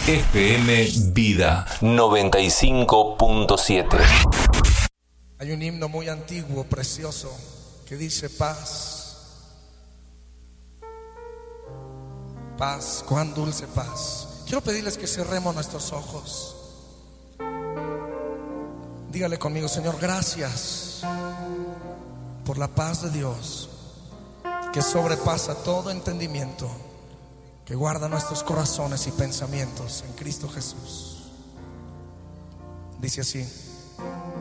FM Vida 95.7. Hay un himno muy antiguo, precioso, que dice paz. Paz, cuán dulce paz. Quiero pedirles que cerremos nuestros ojos. Dígale conmigo: Señor, gracias por la paz de Dios que sobrepasa todo entendimiento, que guarda nuestros corazones y pensamientos en Cristo Jesús. Dice así: